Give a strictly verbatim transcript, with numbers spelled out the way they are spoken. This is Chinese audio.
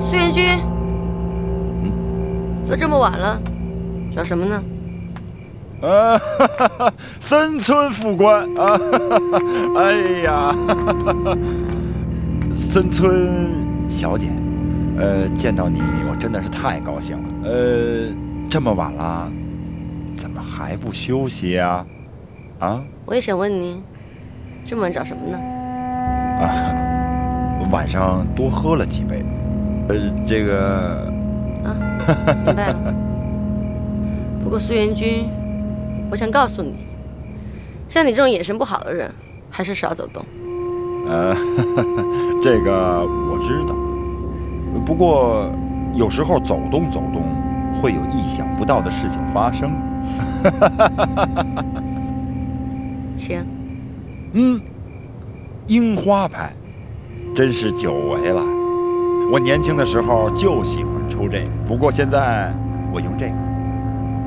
苏元君， 嗯， 都这么晚了，找什么呢？ 啊，哈哈哈，森村副官啊，哈哈，哎呀，哈哈哈，森村小姐，呃，见到你我真的是太高兴了。呃，这么晚了，怎么还不休息呀？啊？ 我也想问你，这么晚找什么呢？ 啊，晚上多喝了几杯，呃，这个啊，明白了。不过苏元君，我想告诉你，像你这种眼神不好的人，还是少走动。 呃，这个我知道，不过有时候走动走动，会有意想不到的事情发生。 请。 嗯，樱花牌，真是久违了。我年轻的时候就喜欢抽这个，不过现在我用这个。